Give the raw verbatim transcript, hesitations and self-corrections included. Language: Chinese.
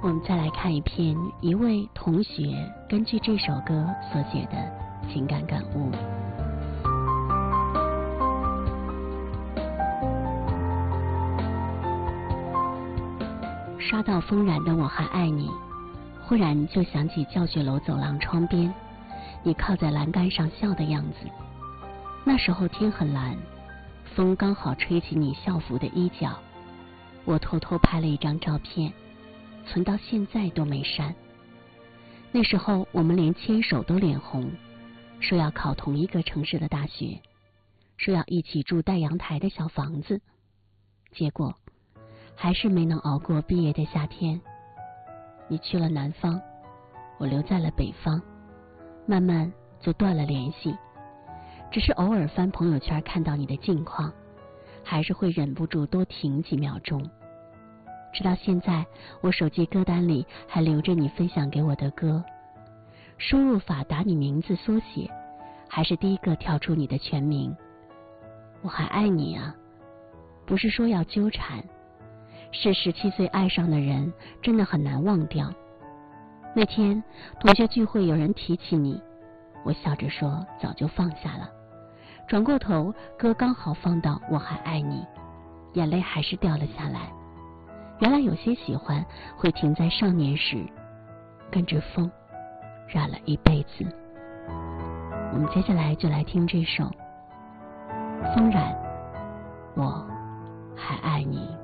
我们再来看一篇一位同学根据这首歌所写的情感感悟。刷到风染的我还爱你，忽然就想起教学楼走廊窗边你靠在栏杆上笑的样子。那时候天很蓝，风刚好吹起你校服的衣角，我偷偷拍了一张照片，存到现在都没删。那时候我们连牵手都脸红，说要考同一个城市的大学，说要一起住带阳台的小房子，结果还是没能熬过毕业的夏天。你去了南方，我留在了北方，慢慢就断了联系。只是偶尔翻朋友圈看到你的近况，还是会忍不住多停几秒钟。直到现在，我手机歌单里还留着你分享给我的歌，输入法打你名字缩写，还是第一个跳出你的全名。我还爱你啊，不是说要纠缠，是十七岁爱上的人真的很难忘掉。那天同学聚会有人提起你，我笑着说早就放下了，转过头歌刚好放到我还爱你，眼泪还是掉了下来。原来有些喜欢会停在少年时，跟着风染了一辈子。我们接下来就来听这首风染我还爱你。